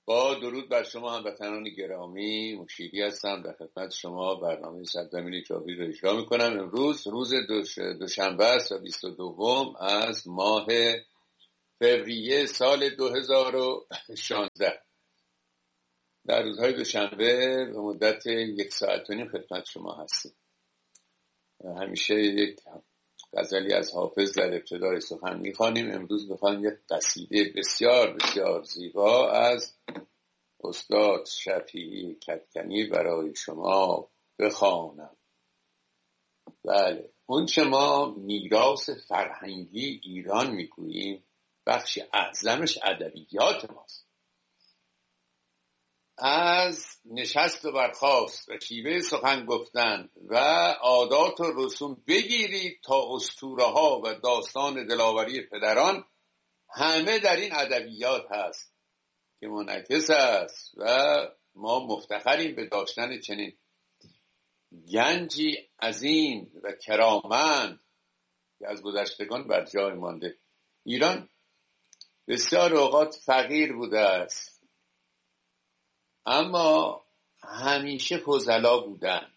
با درود بر شما هموطنان گرامی، مشیری هستم در خدمت شما. برنامه سرزمین جاوی رو اجرا میکنم. امروز روز دوشنبه است و 22 از ماه فوریه سال 2016. در روزهای دوشنبه به مدت 1.5 ساعت خدمت شما هستیم. همیشه یک غزلی از حافظ در ابتدای سخن میخوانیم. امروز بخوایم یک قصیده بسیار بسیار زیبا از استاد شفیعی کدکنی برای شما بخوانم. بله، اون چه ما میراث فرهنگی ایران میگوییم بخش اعظمش ادبیات ماست. از نشست و برخاست و شیوه سخن گفتن و عادات و رسوم بگیرید تا اسطوره ها و داستان دلاوری پدران، همه در این ادبیات هست که منعکس است و ما مفتخریم به داشتن چنین گنجی عظیم و کرامند که از گذشتگان بر جای مانده. ایران بسیار اوقات فقیر بوده است، اما همیشه فضلا بودن.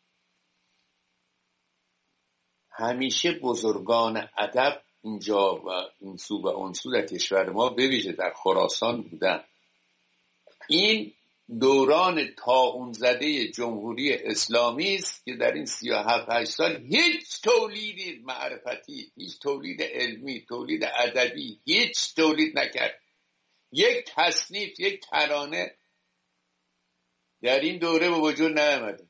همیشه بزرگان ادب اینجا و این سو و اون سو در کشور ما، به ویژه در خراسان بودن. این دوران طاعون زده جمهوری اسلامی است که در این 37-8 سال هیچ تولید معرفتی، هیچ تولید علمی، تولید ادبی، هیچ تولید نکرد. یک تصنیف، یک ترانه در این دوره به وجود نیامده.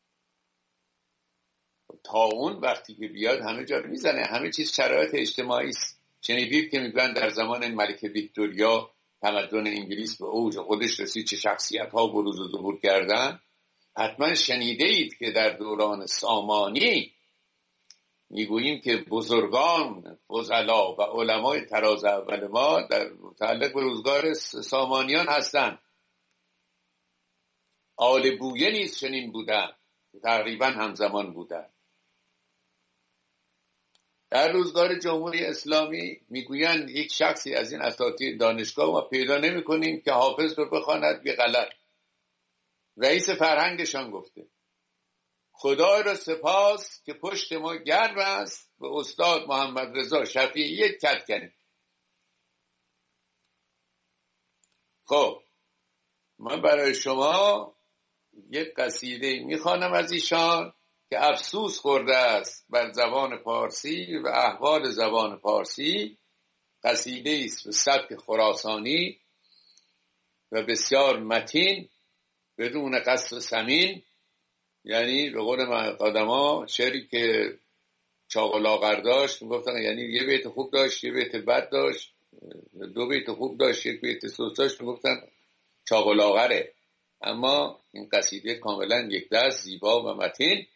طاعون وقتی که بیاد همه جا رو میزنه، همه چیز شرایط اجتماعی است. شنیدید که میگن در زمان ملکه ویکتوریا تمدن انگلیس به اوج خودش رسید، چه شخصیت ها بروز و ظهور کردن. حتما شنیده اید که در دوران سامانی میگوییم که بزرگان فضلا و علمای طراز اول ما در متعلق به روزگار سامانیان هستند. آل بویه نیز چنین بودن، تقریبا همزمان بودن. در روزگار جمهوری اسلامی میگویند یک شخصی از این اساتید دانشگاه ما پیدا نمی کنیم که حافظ رو بخواند بی غلط. رئیس فرهنگشان گفته خدای را سپاس که پشت ما گرم است به استاد محمد رضا شفیعی کدکنی. خب من برای شما یک قصیده میخوانم از ایشان که افسوس خورده است بر زبان پارسی و احوال زبان پارسی. قصیده است به سبک خراسانی و بسیار متین، بدون قصد سمین. یعنی به قول قدما شعری که چاق و لاغر داشت میگفتن، یعنی یه بیت خوب داشت، یه بیت بد داشت، دو بیت خوب داشت، یک بیت سوس داشت، میگفتن چاق و لاغره. اما این قصیده کاملا یک دست، زیبا و متین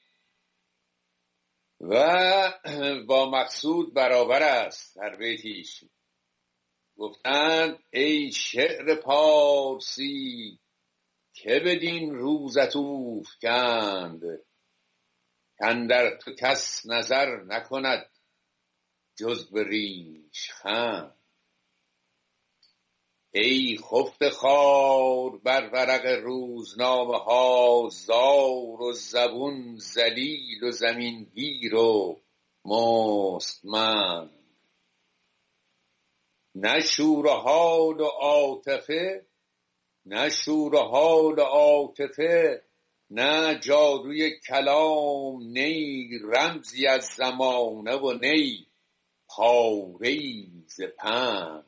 و با مقصود برابر است. هر بیتیش گفتند ای شعر پارسی که بدین روزت اوفکند، کاندر تو کس نظر نکند جز به ریش خند. ای خفته خار بر ورق روزنامه ها، زار و زبون ذلیل و زمین گیر و مستمند. نه شور و حال و عاطفه، نه شور و حال و عاطفه، نه جادوی کلام، نی رمزی از زمانه و نی پاره‌ای ز پند.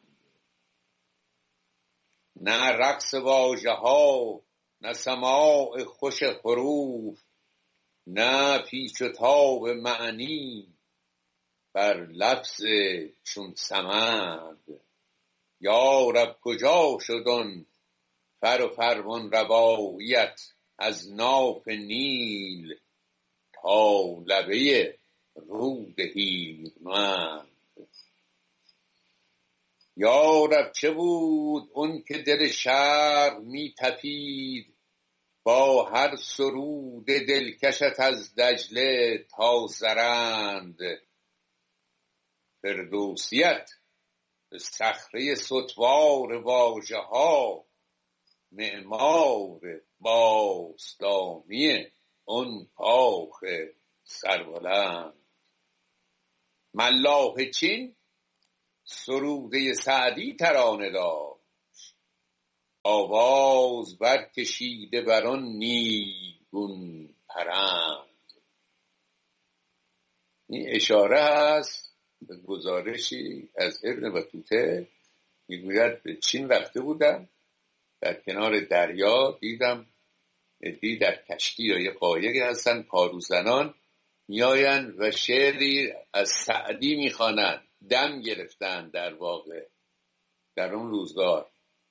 نه رقص واژه ها، نه سماع خوش حروف، نه پیچ و تاب معنی بر لفظ چون سمند. یا رب کجا شدن فر و فرمان روایت، از ناف نیل تا لبه رود هیرمند. یا رب چه بود اون که دل شرق می تپید، با هر سرود دلکشت از دجله تا زرند. فردوسیت به صخره ستوار واژه ها، معمار باستانی اون کاخ سربلند. ملاح چین سروده سعدی ترانه داشت، آواز برکشیده بر آن نیلگون پرند. این اشاره هست به گزارشی از ابن بطوطه، میگوید به چین رفته بودم، در کنار دریا دیدم عده‌ای در کشتی یا یه قایقی هستن، پاروزنان میآیند و شعری از سعدی میخوانند، دم گرفتن در واقع در اون روزگار.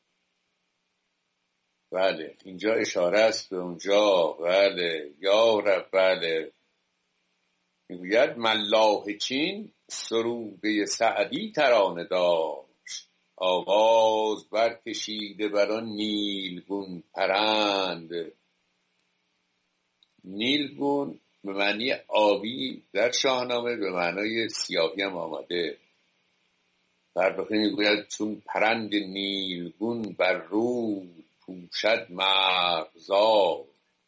بله اینجا اشاره است به اونجا. بله یا رب. بله میگوید ملاح چین سروده سعدی ترانه داشت، آواز برکشیده بر آن نیلگون پرند. نیلگون به معنی آبی در شاهنامه به معنای سیاهی هم آمده. فرخی میگوید چون پرند نیلگون بر رو پوشد مرغزار.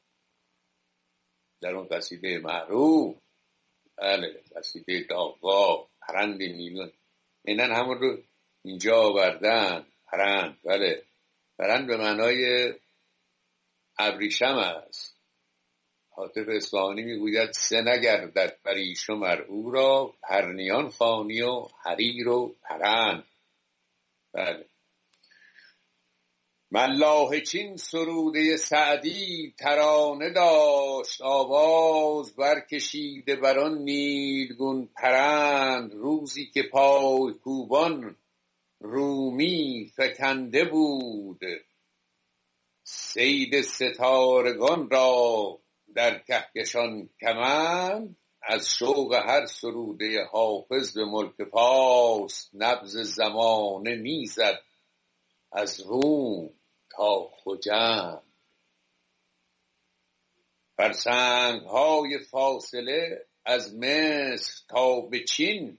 در اون قصیده معروف، بله قصیده داغا، پرند نیلگون اینن همون رو اینجا آوردن. پرند، بله پرند به معنای ابریشم است. حاطب اصفهانی میگوید سه نگردد پریشم او را، پرنیان خوانی و حریر و پرند. بله ملاح چین سروده سعدی ترانه داشت، آواز برکشیده بر آن نیلگون پرند. روزی که پای کوبان رومی فکنده بود، صید ستارگان را در کهکشان کمند. از شوق هر سروده حافظ به ملک پارس، نبض زمانه میزد از روم تا خجند. فرسنگ های فاصله از مصر تا به چین،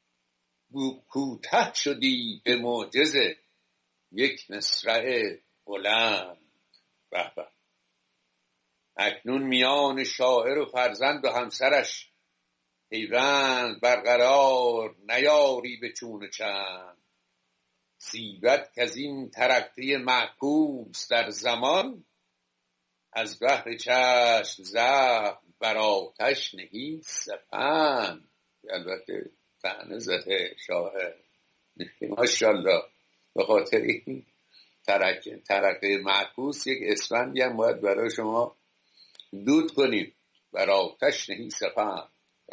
کوته شدی به معجزه یک مصرع بلند. به به. اکنون میان شاعر و فرزند و همسرش پیوند برقرار نیاری به چون چند. سیبت که از این ترقی معکوس در زمان، از بحر چشم زخم بر آتش نهی سپند. البته طعنه زده شاعر ماشاءالله. به خاطر این ترقی معکوس یک اسفندی هم باید برای شما دود کنیم، بر آتش نهی سپند.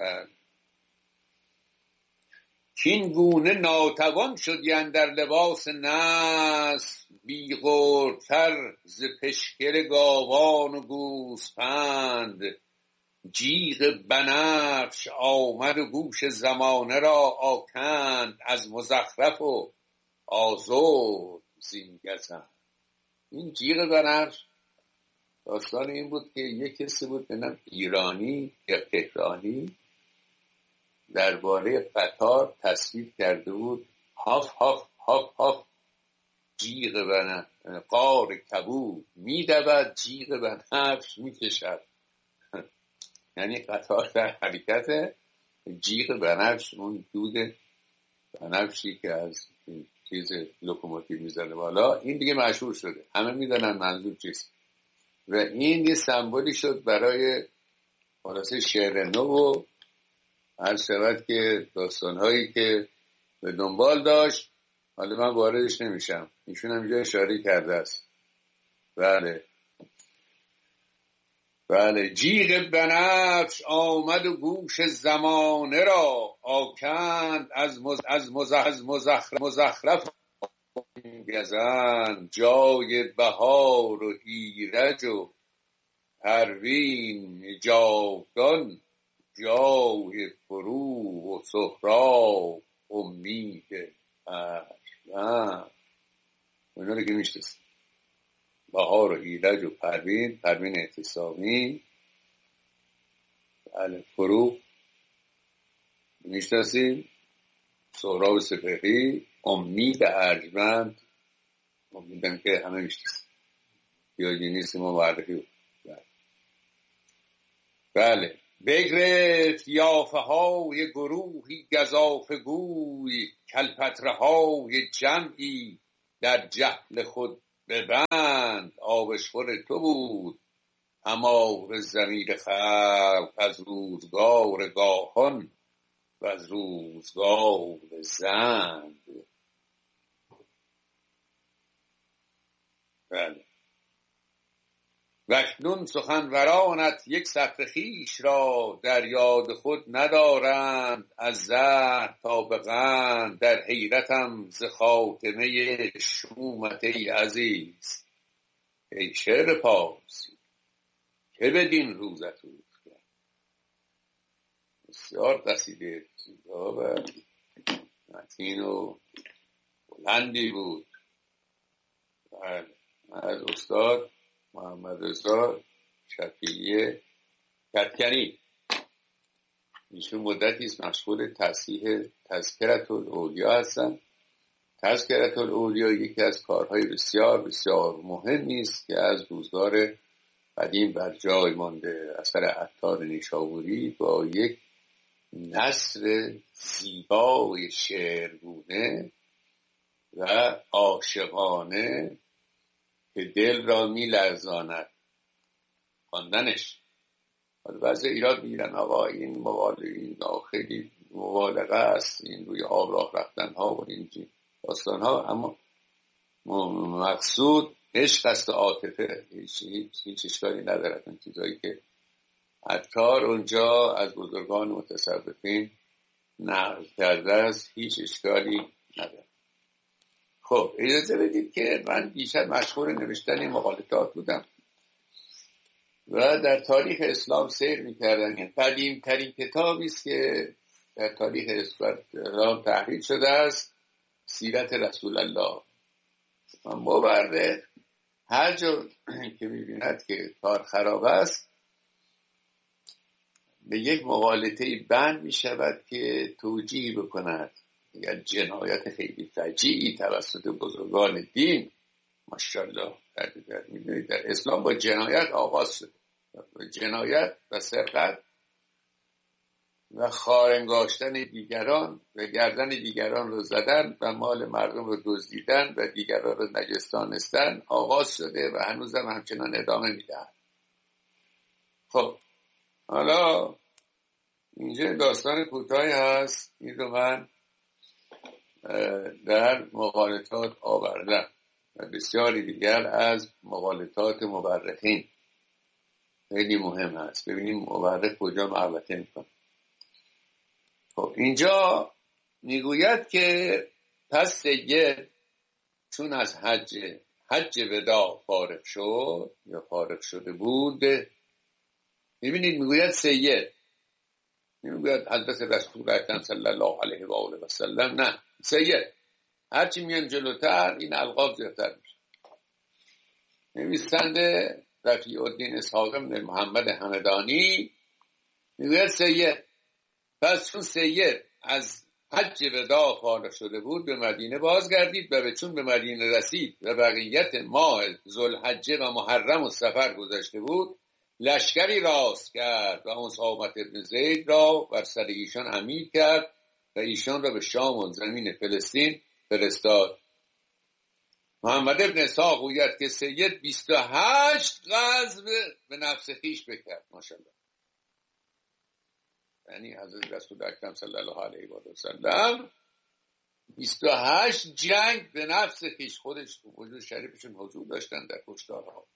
کین گونه ناتوان شدی اندر لباس نسل، بیغرتر ز پشگل گاوان و گوسپند. جیغ بنفش آمد و گوش زمانه را آکند، از مزخرف و آزرد زین گزند. این جیغ بنفش داستان این بود که یک کسی بود بنام ایرانی یا تهرانی درباره قطار تصویر کرده بود، هاف هاف هاف هاف جیغ بنفش، قار کبود میدود جیغ بنفش میکشد. یعنی قطار در حرکت، جیغ بنفش اون دود بنفشی که از چیز لوکوموتیو میزنه بالا، این دیگه مشهور شده، همه میدونن منظور چیست و این یه سمبولی شد برای خلاصه شعر نو و هر شود که داستانهایی که به دنبال داشت. حالا من واردش نمیشم، ایشون هم اینجا اشاره کرده است. بله بله. جیغ بنفش آمد و گوش زمانه را آکند، از مزخرف گزند. جای بهار و ایرج و پروین جاودان، جای فروغ و سهراب امید اشکن. اونا رو که میشتست، بهار و ایرج و پروین اعتصامی، بله فروغ میشناسیم، سهراب سپهری، امید ارجمند، امیدم که همه میشناسیم. دیوجنیس ما معرفی بود. بله. بگرفت یافه های گروهی گزافه گوی، کلپتره های جمعی در جهل خود ببند. آبشخور تو بود همار ضمیر خلق، از روزگار گاهان و از روزگار زند. بله. واکنون سخنورانت یک سطر خویش را، در یاد خود ندارند از زهر تا به قند. در حیرتم ز خاتمه شومت ای عزیز، ای شعر پارسی که بدین روزت بود کرد. بسیار قصیده زیبا و متین و بلندی بود. بله. از استاد محمد رضا شفیعی کدکنی. ایشون مدتی است مشغول تصحیح تذکرة الاولیا هستند. تذکرة الاولیا یکی از کارهای بسیار بسیار مهمی است که از روزگار قدیم بر جای مانده. اثر عطار نیشابوری با یک نثر زیبای شعرگونه و عاشقانه که دل را می لرزاند خواندنش. حالا بعضی ایراد میگیرن آقا این خیلی مبالغه است، این روی آب راه رفتن ها و این داستان ها، اما مقصود عشق است و عاطفه. هیچ اشکالی ندارد. این چیزایی که عطار اونجا از بزرگان متصوفین نقل کرده است هیچ اشکالی ندارد. خب اجازه بدید که من بیشتر مشغول نوشتن مقالطات بودم و در تاریخ اسلام سیر می‌کردم. این قدیم ترین کتابی است که در تاریخ اسلام تحریر شده است، سیرت رسول الله. من مورد هر جا که می‌بیند که کار خراب است به یک مقالطه بند می‌شود که توجیه بکند یا جنایت خیلی فجیعی توسط بزرگان دین. ماشاءالله می‌دونید در اسلام با جنایت آغاز شد. جنایت و سرقت و خارنگاشتن دیگران و گردن دیگران رو زدن و مال مردم رو دزدیدن و دیگران رو نجس دانستن آغاز شده و هنوزم همچنان ادامه میدن. خب حالا اینجا داستان کوتاهی هست، این رو من در مقالطات آوردم و بسیاری دیگر از مقالطات مورخین. خیلی مهم هست ببینیم مورخ کجا محوطه میکنه. خب اینجا میگوید که پس سید چون از حج وداع فارغ شد یا فارغ شده بود، میبینید میگوید سید، نمیگوید حضرت رسول اکرم صلی الله علیه و آله و سلم، نه سید. هرچی میان جلوتر این القاب زیادتر میشه. نویسنده رفیع الدین اسحاق بن محمد همدانی میگوید سید. پس چون سید از حج وداع فارغ شده بود به مدینه بازگردید و چون به مدینه رسید و بقیت ماه ذوالحجه و محرم و صفر گذشته بود، لشکری راست کرد و اسامه بن زید را بر سر ایشان امیر کرد و ایشان را به شام و زمین فلسطین فرستاد. محمد ابن اسحاق گوید که سید 28 غزو به نفس خویش بکرد. ماشاءالله. یعنی حضرت رسول اکرم صلی الله علیه و سلم 28 جنگ به نفس خویش، خودش وجود شریفشون حضور داشتن در کشتارها.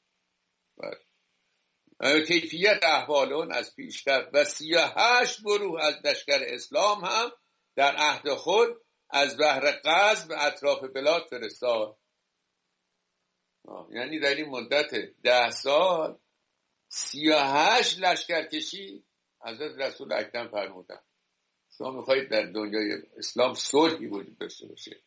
کیفیت احوال اون از پیشتر و 38 گروه از لشکر اسلام هم در عهد خود از بهر غزو به اطراف بلاد فرستاد. یعنی در این مدت 10 سال 38 لشکر کشی حضرت رسول اکرم فرمودن. شما میخواید در دنیای اسلام صلحی وجود داشته باشه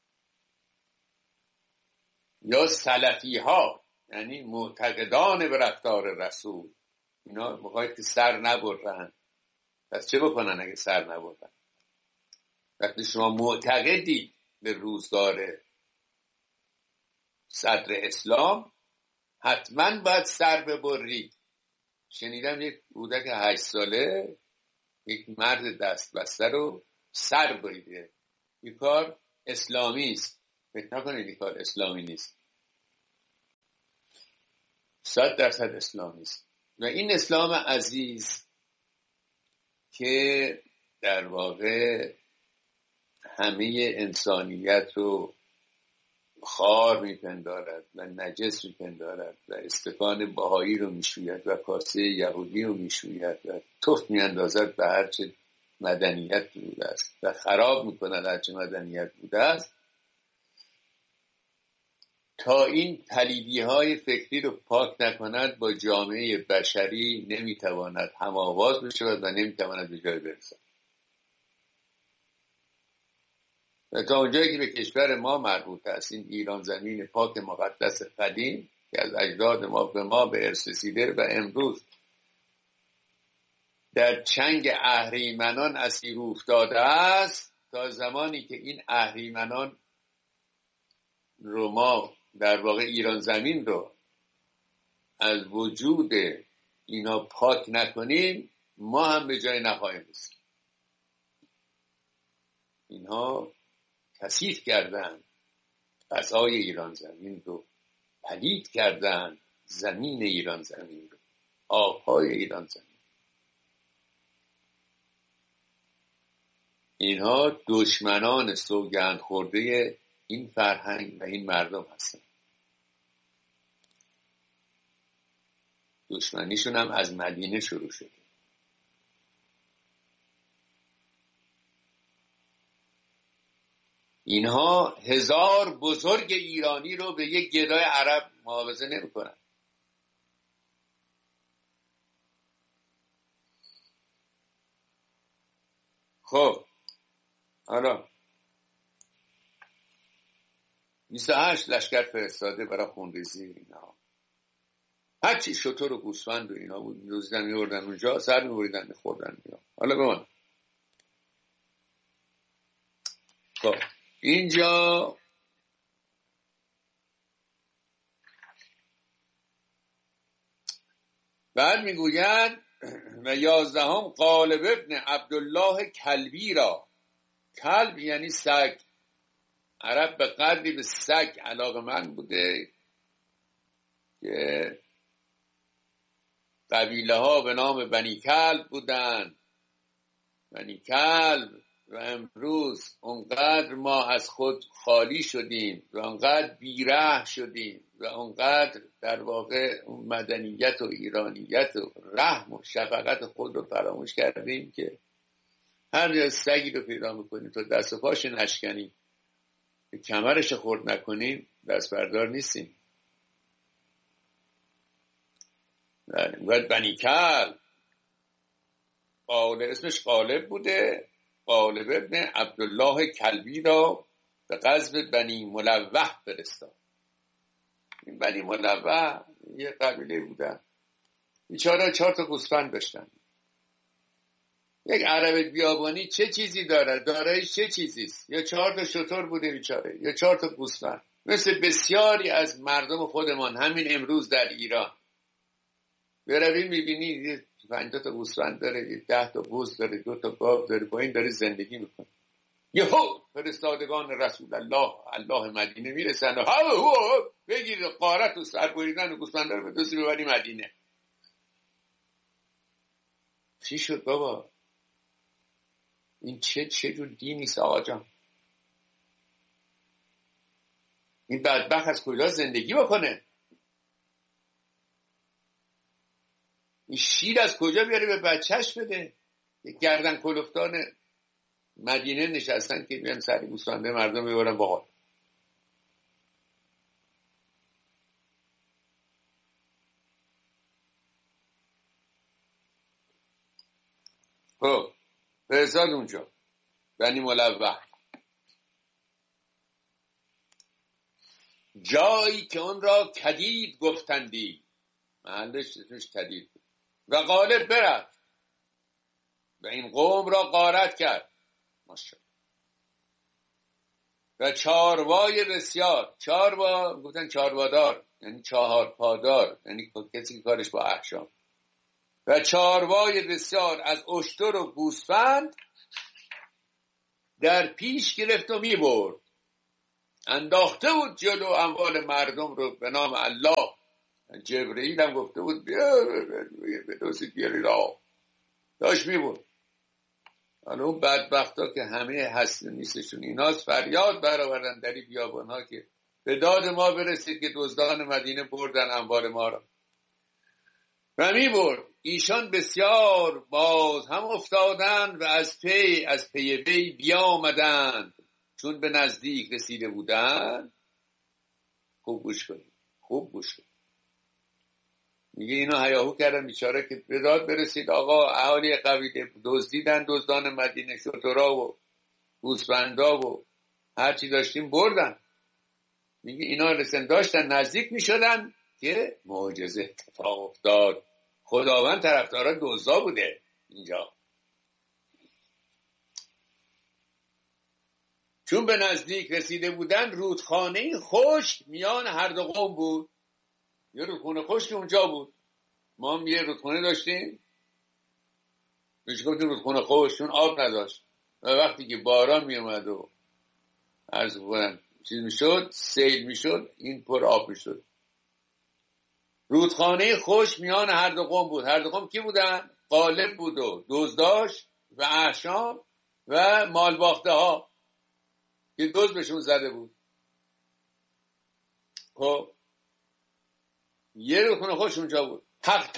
یا سلفی ها، یعنی معتقدان به رفتار رسول، اینا میخواید که سر نبرن، پس چه بکنن اگه سر نبرن؟ وقتی شما معتقدی به روزگار صدر اسلام حتما باید سر ببری. شنیدم یک کودک 8 ساله یک مرد دست بسته رو سر بریده. این کار اسلامی است. فکر نکنید این کار اسلامی نیست. 100% اسلامی است. و این اسلام عزیز که در واقع همه انسانیت رو خار میپندارد و نجس میپندارد و استکان بهایی رو میشوید و کاسه یهودی رو میشوید و تف میاندازد به هرچه مدنیت بوده است و خراب میکند هرچه مدنیت بوده است، تا این پلیدی های فکری رو پاک نکند با جامعه بشری نمیتواند هم آواز بشود و نمیتواند به جای برسد. و تا اونجایی که به کشور ما مربوط است، این ایران زمین پاک مقدس قدیم که از اجداد ما به ارث رسیده و امروز در چنگ اهریمنان اسیر افتاده است، تا زمانی که این اهریمنان رو ما در واقع ایران زمین رو از وجود اینا پاک نکنیم، ما هم به جای نخواهیم رسید. اینها کثیف کردند فضای ایران زمین رو، پلید کردند زمین ایران زمین رو، آبهای ایران زمین. اینها دشمنان سوگند خورده این فرهنگ و این مردم هستند. دشمنیشون هم از مدینه شروع شده. اینها 1000 بزرگ ایرانی رو به یک گدای عرب معاوضه نمی‌کنن. خب حالا 28 لشکر فرستاده برای خونریزی اینا. هرچی شتر و گوسفند و اینا بود می‌دوزیدن می‌بردن اونجا، سر می‌بریدن می‌خوردن اینا. حالا بمون. خب اینجا بعد میگوید و 11 غالب ابن عبدالله کلبی را. کلب یعنی سگ. عرب به قدری به سگ علاقه‌مند بوده که قبیله ها به نام بنی کلب بودن. بنی کلب و امروز اونقدر ما از خود خالی شدیم و اونقدر بیره شدیم و اونقدر در واقع مدنیت و ایرانیت و رحم و شفقت خود رو فراموش کردیم که هر جا سگی رو پیدا میکنیم تا دست و پاش نشکنیم، کمرش خورد نکنیم، دست بردار نیستیم. بنی کلب اسمش غالب بوده. غالب ابن عبدالله کلبی را به غزو بنی ملوح فرستاد. این بنی ملوح یه قبیله بودن، بیچاره 4 تا گوسفند داشتن. یک عرب بیابانی چه چیزی داره؟ دارایش چه چیزیست؟ یا 4 تا شتر بوده بیچاره، یا 4 تا گوسفند. مثل بسیاری از مردم خودمان همین امروز در ایران بروی میبینی 50 تا گوسفند داره، 10 تا بز داره، 2 تا گاو داره، با این داره زندگی میکنه. یهو فرستادگان رسول الله مدینه میرسن و بگیر غارت و سر بریدن و گوسفند رو به دوستی ببری مدینه. چی شد بابا؟ این چه جور دینیست آقا جان؟ این بدبخت از کجا زندگی بکنه؟ این شیر از کجا بیاره به بچهش بده؟ یک گردن کلفتان مدینه نشستن که بیان سری گوسفنده مردم ببرن باحال. خب فرستاد اونجا بنی ملوح، جایی که اون را کدید گفتندی، محلش اسمش کدید بود، و غالب برفت و این قوم را غارت کرد. ماشاءالله. 11 و چاروای بسیار. چاروا گفتن چاروادار، یعنی 4 پادار، یعنی کسی که کارش با احشام. و چاروای بسیار از اشتر و گوسفند در پیش گرفت و میبرد. انداخته بود جلو اموال مردم رو به نام الله. جبرئیل هم گفته بود بیا بدوزید بیاری را، داشت میبرد. حالا اون بدبختا که همه هسته نیستشون ایناست فریاد برآوردن در این بیابان‌ها که به داد ما برسید که دزدان مدینه بردن انبار ما را. و میبرد. ایشان بسیار باز هم افتادند و از پی وی بیامدند. چون به نزدیک رسیده بودند، خوب گوش کنید، میگه اینا هیاهو کردن بیچاره که به داد برسید آقا اهالی قبیله دزدیدن دزدان مدینه شترا و گوسفندا و هرچی داشتیم بردن. میگه اینا داشتن نزدیک میشدن که معجزه اتفاق افتاد. خداوند طرفدارا دزدا بوده اینجا. چون به نزدیک رسیده بودن رودخانه خشک میان هر دو قوم بود. یه رودخانه خشک اونجا بود. ما هم یه رودخانه داشتیم، بهش گفتیم رودخانه خشک، چون آب نداشت. و وقتی که باران میومد و عرض بودن چیز میشد، سیل میشد، این پر آب میشد. رودخانه خشک میان هر دو قوم بود. هر دو قوم کی بودن؟ غالب بود و دزداش و احشام و مالباخته ها که دزد بهشون زده بود. خب یه رودخانه خشک اونجا بود. حق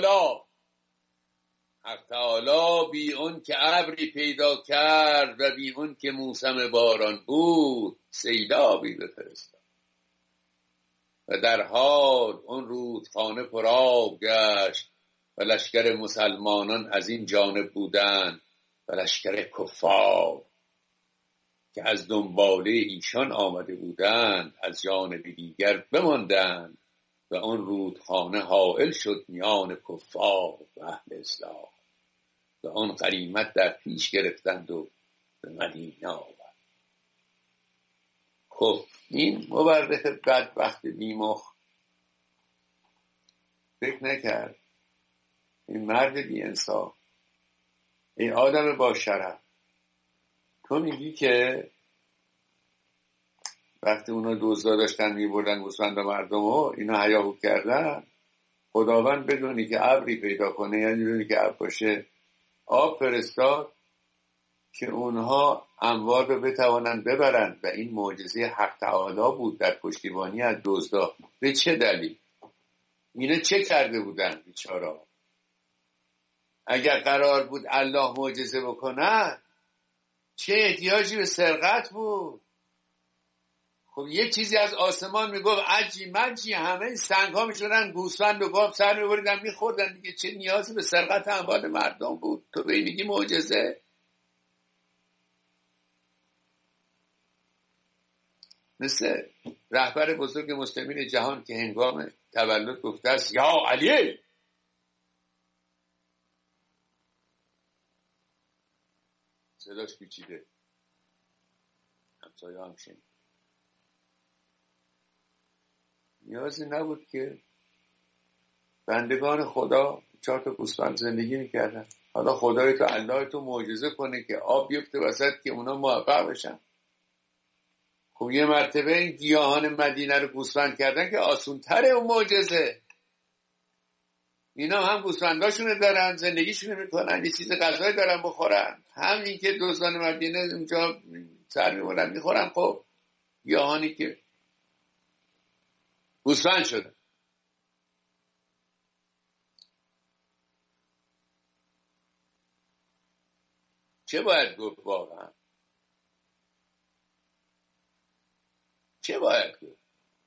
تعالی بی اون که ابری پیدا کرد و بی اون که موسم باران بود سیلابی بفرستاد و در حال اون رودخانه پر آب گشت و لشکر مسلمانان از این جانب بودند و لشکر کفار که از دنباله ایشان آمده بودند از جانب دیگر بماندند و اون رودخانه حائل شد میان کفار و اهل اسلام و اون غنیمت در پیش گرفتند و به مدینه آمد. خب این مورخ بدبخت بیمخ فکر نکرد این مرد بی انصاف، این آدم با شرف، تو میگی که وقتی اونا دزدا داشتن میبردن گوسفند مردم و اینا هیاهو کردن، خداوند بدونی که ابری پیدا کنه، یعنی بدونی که ابر باشه، آب فرستاد که اونها اموال رو بتوانند ببرند و این معجزه حق تعالی بود در پشتیبانی از دزدا. به چه دلیل؟ اینا چه کرده بودن بیچارا؟ اگر قرار بود الله معجزه بکنه چه احتیاجی به سرقت بود؟ خب یه چیزی از آسمان میگفت عجی مجی، همه سنگ ها میشدن گوسفند و گاو سر میبریدن میخوردن دیگه، چه نیازی به سرقت اموال مردم بود؟ تو به این میگی معجزه؟ مثل رهبر بزرگ مسلمین جهان که هنگام تولد گفته است یا علی، صداش پیچیده، همسایه هم شنید. نیازی نبود که بندگان خدا 4 تا گوسفند زندگی میکردن، حالا خدای تو الله تو معجزه کنه که آب بیفته وسط که اونا موفق بشن. خب یه مرتبه این گیاهان مدینه رو گوسفند کردن که آسون تره اون معجزه. اینا هم گوسفنداشونو دارن، زندگیشونو میکنن، یه چیز غذایی دارن بخورن، همین که دزدان مدینه اونجا سر میبرن میخورن. خب گیاهانی که گوسفند شدن. چه باید گفت واقعا؟ چه باید گفت؟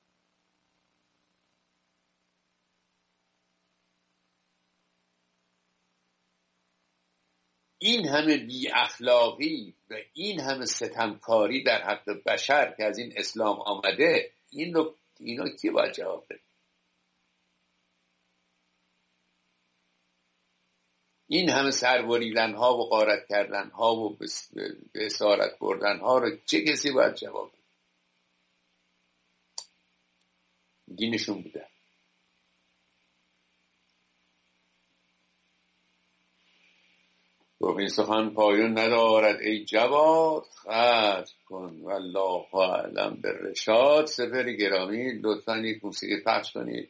این همه بی اخلاقی و این همه ستمکاری در حق بشر که از این اسلام آمده، اینا کی باید جواب بده؟ این همه سربریدن ها و غارت کردن ها و به اسارت بردن ها رو چه کسی باید جواب بده؟ دینشون بوده. گفت این سخن پایان ندارد ای جواد، خرج کن والله اعلم بالرشاد. سپهر گرامی لطفاً یک موسیقی پخش کنید